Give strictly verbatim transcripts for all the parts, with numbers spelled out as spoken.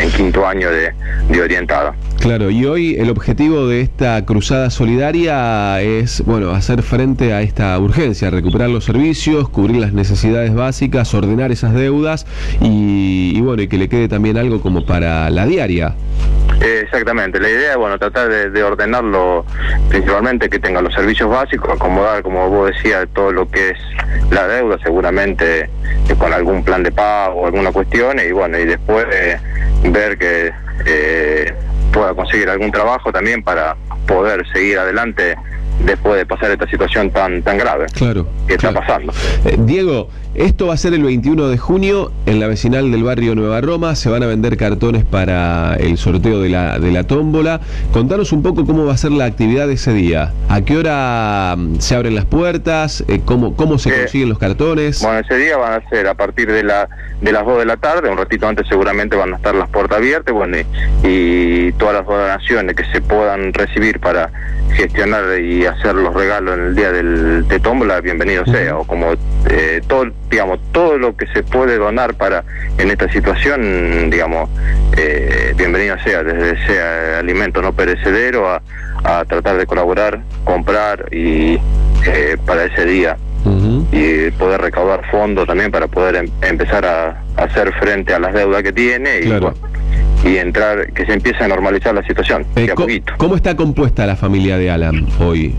en quinto año de, de orientado. Claro, y hoy el objetivo de esta cruzada solidaria es, bueno, hacer frente a esta urgencia, recuperar los servicios, cubrir las necesidades básicas, ordenar esas deudas y, y bueno, y que le quede también algo como para la diaria. Eh, exactamente, la idea es, bueno, tratar de, de ordenarlo, principalmente que tenga los servicios básicos, acomodar, como vos decías, todo lo que es la deuda, seguramente eh, con algún plan de pago o alguna cuestión, y bueno, y después eh, ver que eh, pueda conseguir algún trabajo también para poder seguir adelante después de pasar esta situación tan tan grave claro, que está claro. pasando. Eh, Diego, esto va a ser el veintiuno de junio en la vecinal del barrio Nueva Roma. Se van a vender cartones para el sorteo de la, de la tómbola. Contanos un poco cómo va a ser la actividad de ese día. ¿A qué hora se abren las puertas? Eh, ¿Cómo, cómo se eh, consiguen los cartones? Bueno, ese día van a ser a partir de la de las dos de la tarde. Un ratito antes seguramente van a estar las puertas abiertas, bueno, y, y todas las donaciones que se puedan recibir para gestionar y hacer los regalos en el día del, de tómbola, bienvenido sea, o como eh, todo, digamos, todo lo que se puede donar para en esta situación, digamos, eh, bienvenido sea, desde sea alimento no perecedero a, a tratar de colaborar, comprar y eh, para ese día. Uh-huh. Y poder recaudar fondos también para poder em- empezar a, a hacer frente a las deudas que tiene y, claro. bueno, y entrar, que se empiece a normalizar la situación, eh, de a poquito. ¿Cómo está compuesta la familia de Alan hoy?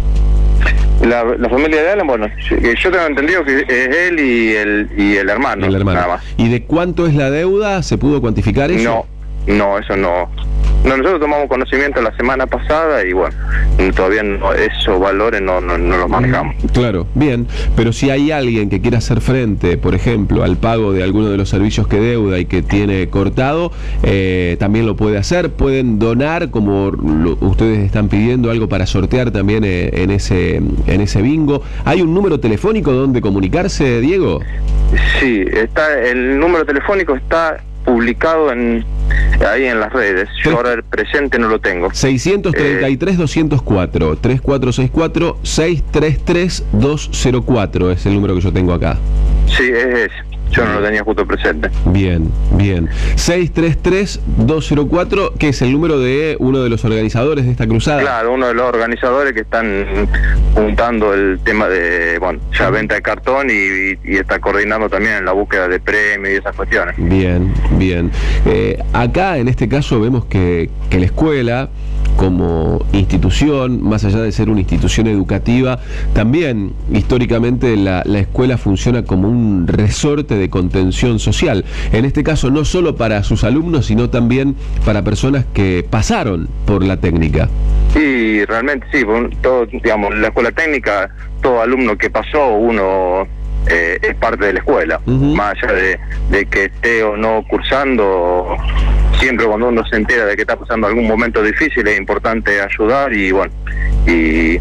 La, la familia de Alan, bueno, yo, yo tengo entendido que es él y el y el hermano, el hermano, nada más. ¿Y de cuánto es la deuda? ¿Se pudo cuantificar eso? No, no, eso no. No, nosotros tomamos conocimiento la semana pasada y bueno, todavía no, esos valores no, no, no los manejamos. Claro, bien, pero si hay alguien que quiera hacer frente, por ejemplo, al pago de alguno de los servicios que deuda y que tiene cortado, eh, también lo puede hacer. Pueden donar, como lo, ustedes están pidiendo, algo para sortear también eh, en ese en ese bingo. ¿Hay un número telefónico donde comunicarse, Diego? Sí, está el número telefónico está publicado en ahí en las redes. Yo ahora el presente no lo tengo. seiscientos treinta y tres, doscientos cuatro, tres cuatro seis cuatro, seis tres tres, dos cero cuatro es el número que yo tengo acá. Sí, es ese. Yo no lo tenía justo presente. Bien, bien. seis tres tres, dos cero cuatro, que es el número de uno de los organizadores de esta cruzada. Claro, uno de los organizadores que están juntando el tema de, bueno, ya venta de cartón y, y está coordinando también la búsqueda de premios y esas cuestiones. Bien, bien. Eh, acá, en este caso, vemos que, que la escuela, como institución, más allá de ser una institución educativa, también históricamente la, la escuela funciona como un resorte de contención social. En este caso, no solo para sus alumnos, sino también para personas que pasaron por la técnica. Sí, realmente sí, todo, digamos, la escuela técnica, todo alumno que pasó, uno eh, es parte de la escuela, uh-huh. Más allá de, de que esté o no cursando. Siempre cuando uno se entera de que está pasando algún momento difícil es importante ayudar y bueno, y, y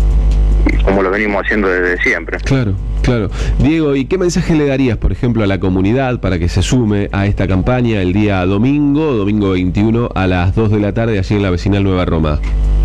como lo venimos haciendo desde siempre. Claro, claro. Diego, ¿y qué mensaje le darías, por ejemplo, a la comunidad para que se sume a esta campaña el día domingo, domingo veintiuno a las dos de la tarde allí en la vecinal Nueva Roma?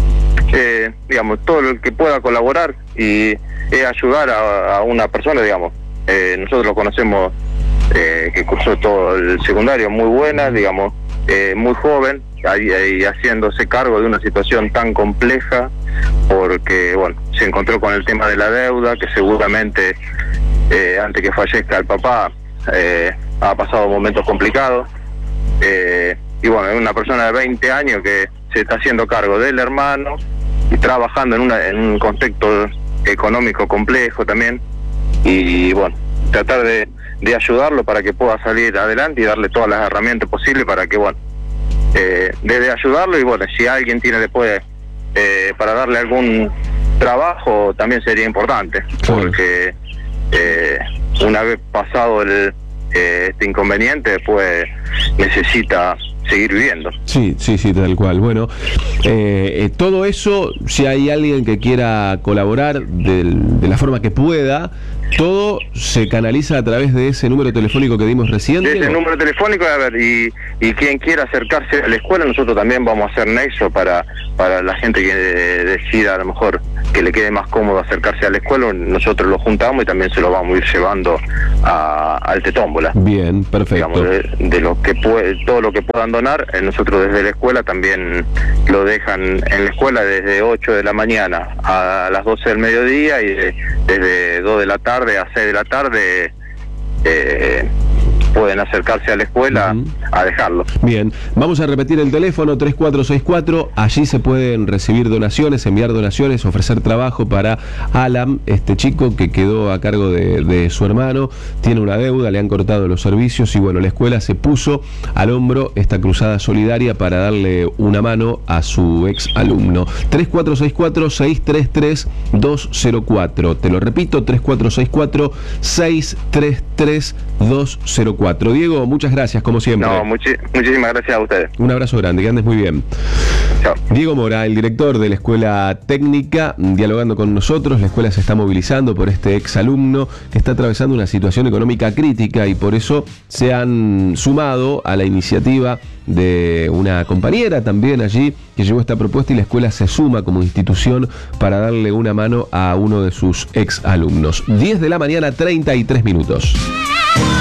Eh, digamos, todo el que pueda colaborar y eh, ayudar a, a una persona, digamos, eh, nosotros lo conocemos, eh, que cursó todo el secundario, muy buena, digamos, Eh, muy joven, ahí, ahí haciéndose cargo de una situación tan compleja, porque bueno, se encontró con el tema de la deuda, que seguramente eh, antes que fallezca el papá eh, ha pasado momentos complicados, eh, y bueno, es una persona de veinte años que se está haciendo cargo del hermano y trabajando en, una, en un contexto económico complejo también, y bueno, tratar de de ayudarlo para que pueda salir adelante y darle todas las herramientas posibles para que, bueno, eh, desde ayudarlo y, bueno, si alguien tiene después eh, para darle algún trabajo, también sería importante, porque eh, una vez pasado el, eh, este inconveniente, después necesita seguir viviendo. Sí, sí, sí, tal cual. Bueno, eh, eh, todo eso, si hay alguien que quiera colaborar del, de la forma que pueda, todo se canaliza a través de ese número telefónico que dimos recién. De ese número telefónico, a ver, y, y quien quiera acercarse a la escuela, nosotros también vamos a hacer nexo para, para la gente que decida a lo mejor que le quede más cómodo acercarse a la escuela, nosotros lo juntamos y también se lo vamos a ir llevando a, al Tetómbola. Bien, perfecto. Digamos, de, de lo que puede, todo lo que puedan donar, eh, nosotros desde la escuela también lo dejan en la escuela desde ocho de la mañana a las doce del mediodía y de, desde dos de la tarde a seis de la tarde eh, pueden acercarse a la escuela uh-huh. a dejarlo. Bien, vamos a repetir el teléfono tres cuatro seis cuatro, allí se pueden recibir donaciones, enviar donaciones, ofrecer trabajo para Alan, este chico que quedó a cargo de, de su hermano, tiene una deuda, le han cortado los servicios y bueno, la escuela se puso al hombro esta cruzada solidaria para darle una mano a su ex alumno. tres cuatro seis cuatro, seis tres tres, dos cero cuatro, te lo repito, tres cuatro seis cuatro, seis tres tres, dos cero cuatro. Diego, muchas gracias, como siempre. No, muchi- muchísimas gracias a ustedes. Un abrazo grande, que andes muy bien. Chao. Diego Mora, el director de la Escuela Técnica, dialogando con nosotros. La escuela se está movilizando por este exalumno que está atravesando una situación económica crítica y por eso se han sumado a la iniciativa de una compañera también allí que llevó esta propuesta y la escuela se suma como institución para darle una mano a uno de sus exalumnos. diez de la mañana, treinta y tres minutos.